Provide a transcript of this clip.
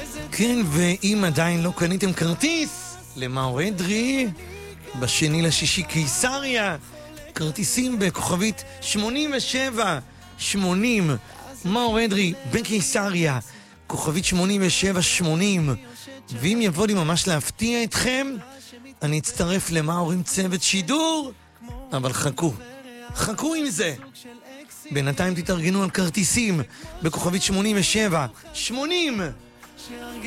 כן, ואם עדיין לא קניתם כרטיס למאור אדרי, ב2 ליוני קיסריה, כרטיסים בכוכבית 8780, מאור אדרי בקיסריה, כוכבית 8780. ואם יבוא לי ממש להפתיע אתכם, אני אצטרף למאור עם צוות שידור, אבל חכו עם זה. בינתיים תתארגנו על כרטיסים בכוכבית 8780.